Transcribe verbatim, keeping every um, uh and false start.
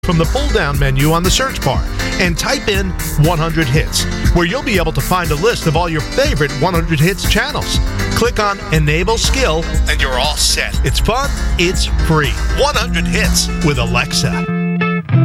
from the pull-down menu on the search bar and type in one hundred hits, where you'll be able to find a list of all your favorite one hundred hits channels. Click on Enable Skill and you're all set. It's fun, it's free. one hundred hits with Alexa.